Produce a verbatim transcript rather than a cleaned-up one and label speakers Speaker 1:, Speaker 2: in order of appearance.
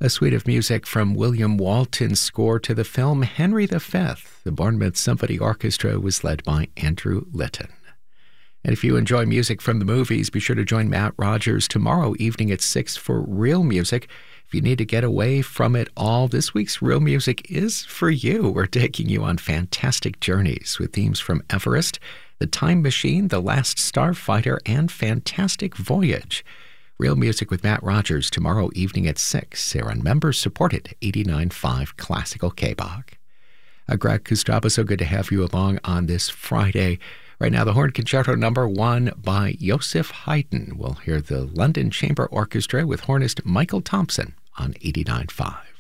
Speaker 1: A suite of music from William Walton's score to the film Henry the Fifth. The Bournemouth Symphony Orchestra was led by Andrew Litton. And if you enjoy music from the movies, be sure to join Matt Rogers tomorrow evening at six for Real Music. If you need to get away from it all, this week's Real Music is for you. We're taking you on fantastic journeys with themes from Everest, The Time Machine, The Last Starfighter, and Fantastic Voyage. Real Music with Matt Rogers tomorrow evening at six here on member-supported eighty-nine point five Classical K-Bach. Uh, Greg Kustraba, so good to have you along on this Friday. Right now, the Horn Concerto number one by Joseph Haydn. We'll hear the London Chamber Orchestra with hornist Michael Thompson on eighty-nine point five.